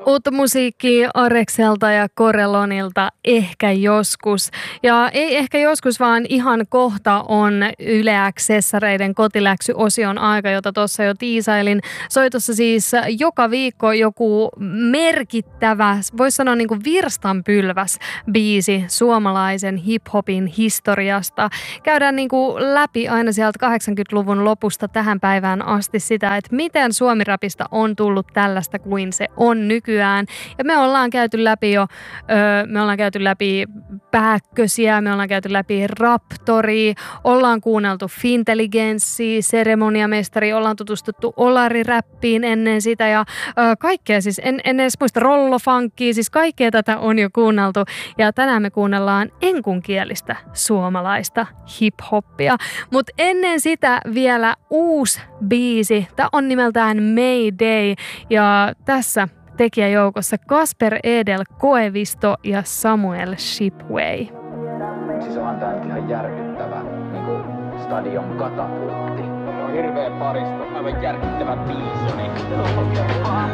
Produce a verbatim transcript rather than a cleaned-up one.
Uutta musiikkia Arekselta ja Corellonilta ehkä joskus. Ja ei ehkä joskus, vaan ihan kohta on Yle X-sessareiden kotiläksy-osion aika, jota tuossa jo tiisailin. Soitossa siis joka viikko joku merkittävä, voisi sanoa niin kuin virstanpylväs biisi suomalaisen hip-hopin historiasta. Käydään niin kuin läpi aina sieltä kahdeksankymmentäluvun lopusta tähän päivään asti sitä, että miten suomirapista on tullut tällaista kuin se on nykyään. Ja me ollaan käyty läpi jo, öö, me ollaan käyty läpi Pääkkösiä, me ollaan käyty läpi Raptoria, ollaan kuunneltu Fintelligenssia, Seremoniamestari, ollaan tutustuttu Olari-räppiin ennen sitä ja öö, kaikkea siis, en, en edes muista rollofunkia, siis kaikkea tätä on jo kuunneltu. Ja tänään me kuunnellaan enkunkielistä suomalaista hip-hoppia. Mutta ennen sitä vielä uusi biisi, tämä on nimeltään Mayday ja tässä tekijäjoukossa Kasper Edel Koevisto ja Samuel Shipway. Siis onhan tää nyt ihan järkyttävä niinku stadion katapultti. On hirveä paristo, aivan järkyttävä biisi.